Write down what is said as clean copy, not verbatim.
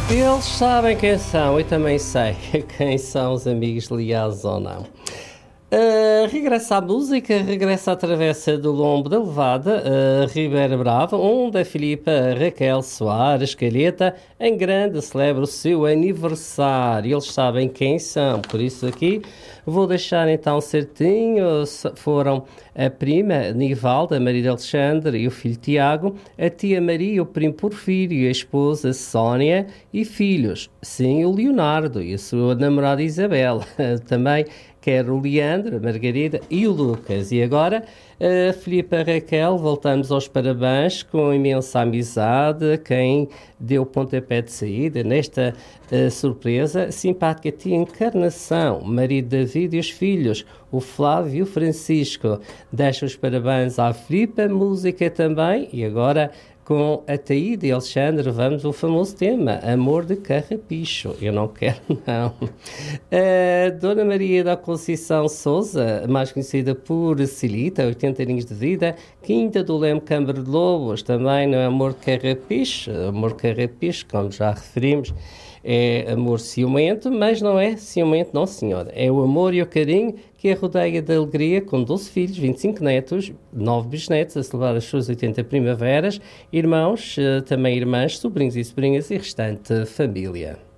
Eles sabem quem são, eu também sei quem são os amigos leais ou não. Regressa à música, regressa à travessa do lombo da levada, Ribeira Brava, onde a Filipa Raquel Soares Calheta, em grande, celebra o seu aniversário. Eles sabem quem são, por isso aqui vou deixar então certinho. Foram a prima Nivalda, Maria de Alexandre e o filho Tiago, a tia Maria, o primo Porfírio, a esposa Sónia e filhos. Sim, o Leonardo e a sua namorada Isabel. Também quer o Leandro, a Margarida e o Lucas. E agora, a Filipa Raquel, voltamos aos parabéns com imensa amizade, quem deu pontapé de saída nesta surpresa, simpática tia Encarnação, marido David e os filhos, o Flávio e o Francisco. Deixa os parabéns à Filipa, música também, e agora com a Taíde e Alexandre, vamos ao famoso tema, amor de carrapicho. Eu não quero, não. A Dona Maria da Conceição Souza, mais conhecida por Cilita, 80 aninhos de vida, Quinta do Leme Câmara de Lobos, também no amor de carrapicho. Amor de carrapicho, como já referimos, é amor ciumento, mas não é ciumento, não senhora. É o amor e o carinho que a rodeia de alegria, com 12 filhos, 25 netos, 9 bisnetos, a celebrar as suas 80 primaveras, irmãos, também irmãs, sobrinhos e sobrinhas e restante família.